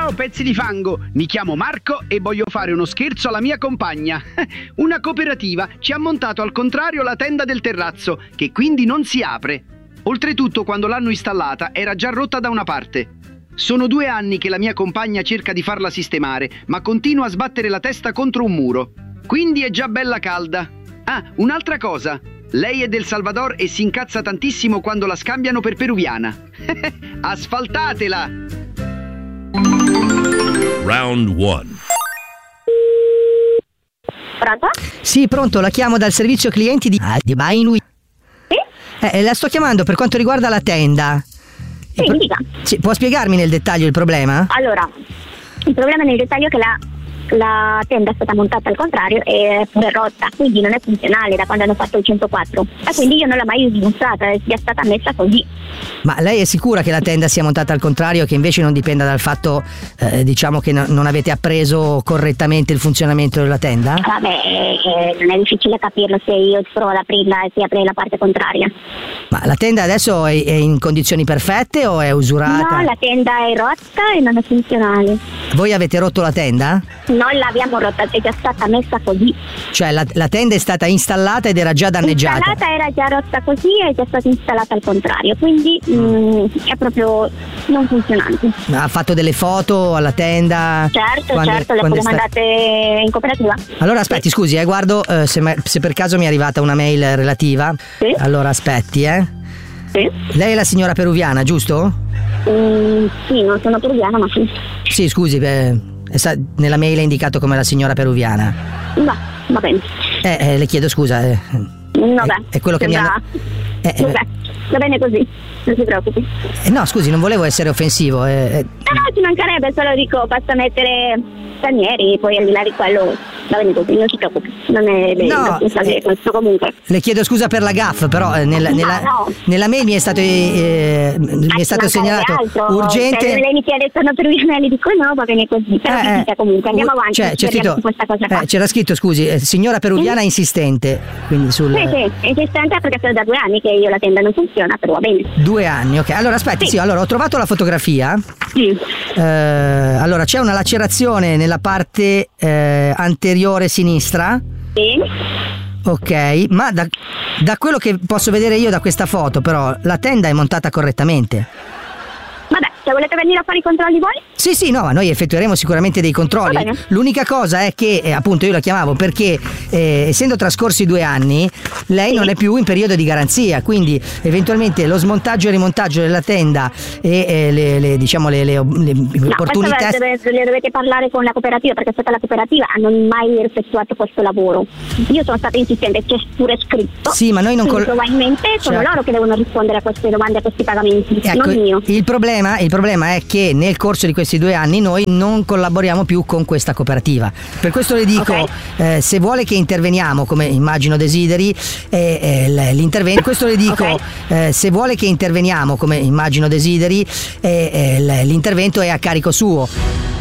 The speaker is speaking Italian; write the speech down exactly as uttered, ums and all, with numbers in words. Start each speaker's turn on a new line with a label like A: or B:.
A: Ciao pezzi di fango, mi chiamo Marco e voglio fare uno scherzo alla mia compagna. Una cooperativa ci ha montato al contrario la tenda del terrazzo, che quindi non si apre. Oltretutto, quando l'hanno installata era già rotta da una parte. Sono due anni che la mia compagna cerca di farla sistemare, ma continua a sbattere la testa contro un muro. Quindi è già bella calda. Ah, un'altra cosa. Lei è del Salvador e si incazza tantissimo quando la scambiano per peruviana. Asfaltatela!
B: Round one.
C: Pronto?
D: Sì, pronto, la chiamo dal servizio clienti di, ah, di Mainui.
C: Sì?
D: Eh, la sto chiamando per quanto riguarda la tenda.
C: Sì,
D: pro-
C: mi dica.
D: Sì, può spiegarmi nel dettaglio il problema?
C: Allora, il problema nel dettaglio è che la, la tenda è stata montata al contrario e è pure rotta, quindi non è funzionale da quando hanno fatto il centoquattro. E quindi io non l'ho mai usata, è stata messa così.
D: Ma lei è sicura che la tenda sia montata al contrario e che invece non dipenda dal fatto, eh, diciamo, che no- non avete appreso correttamente il funzionamento della tenda?
C: Vabbè, eh, non è difficile capirlo se io provo ad aprirla e si apre la parte contraria.
D: Ma la tenda adesso è, è in condizioni perfette o è usurata?
C: No, la tenda è rotta e non è funzionale.
D: Voi avete rotto la tenda?
C: Non l'abbiamo rotta, è già stata messa così.
D: Cioè la, la tenda è stata installata ed era già danneggiata?
C: Installata era già rotta così e è già stata installata al contrario, quindi mm, è proprio non funzionante.
D: Ha fatto delle foto alla tenda?
C: Certo,
D: Quando-
C: certo, le
D: quando
C: abbiamo
D: è sta-
C: mandate in cooperativa.
D: Allora aspetti, scusi, eh, guardo eh, se, me- se per caso mi è arrivata una mail relativa.
C: Sì.
D: Allora aspetti, eh.
C: Sì.
D: Lei è la signora peruviana, giusto?
C: Mm, sì, non sono peruviana, ma sì.
D: Sì, scusi, eh, è sta- nella mail è indicato come la signora peruviana.
C: Va, va bene.
D: Eh, eh, le chiedo scusa. Eh.
C: Vabbè.
D: È quello che mi
C: sembra-
D: hanno- Eh, eh,
C: Vabbè, va bene così, non si preoccupi.
D: eh, no, scusi, non volevo essere offensivo. eh, eh.
C: No, no, ci mancherebbe, solo dico, basta mettere stranieri, poi al di là di quello va bene così, non si preoccupi. Non è bene,
D: No,
C: non si sa
D: eh,
C: questo comunque.
D: Le chiedo scusa per la gaffe, però eh, nella,
C: No,
D: nella,
C: no.
D: nella mail mi è stato, eh, mi è
C: Ah,
D: stato
C: ci mancherebbe
D: segnalato
C: altro.
D: urgente.
C: Se lei mi chiede sono peruviana e le dico no, va bene così. Però
D: Eh,
C: mi dica comunque, andiamo
D: uh,
C: avanti,
D: cioè, c'è
C: speriamo
D: scritto,
C: su questa cosa qua.
D: eh, c'era scritto, scusi, eh, signora peruviana insistente. Quindi sul
C: Sì, sì, esistente perché sono da due anni che io la tenda non funziona, però va bene.
D: due anni, ok. Allora aspetti,
C: Sì.
D: sì, allora ho trovato la fotografia.
C: Sì.
D: Eh, allora c'è una lacerazione nella parte eh, anteriore sinistra.
C: Sì.
D: Ok, ma da, da quello che posso vedere io da questa foto, però la tenda è montata correttamente.
C: Vabbè, se volete venire a fare i controlli voi?
D: Sì, sì, no, noi effettueremo sicuramente dei controlli.
C: Va bene.
D: L'unica cosa è che, eh, appunto, io la chiamavo perché, eh, essendo trascorsi due anni, lei
C: Sì.
D: non è più in periodo di garanzia, quindi eventualmente lo smontaggio e rimontaggio della tenda e eh, le, le, diciamo, le, le, le
C: No,
D: opportuni
C: questo
D: test.
C: deve- le dovete parlare con la cooperativa, perché è stata la cooperativa a non mai effettuato questo lavoro. Io sono stata insistente, c'è pure scritto.
D: Sì, ma noi non
C: Quindi
D: col-
C: probabilmente sono
D: Certo.
C: loro che devono rispondere a queste domande, a questi pagamenti,
D: Ecco,
C: non io.
D: il problema, il problema è che nel corso di questi due anni noi non collaboriamo più con questa cooperativa. Per questo le dico,
C: Ok.
D: eh, se vuole che interveniamo, come immagino desideri, eh, eh, l- l'intervento. Per questo le dico,
C: Ok.
D: eh, se vuole che interveniamo, come immagino desideri, eh, eh, l- l'intervento è a carico suo.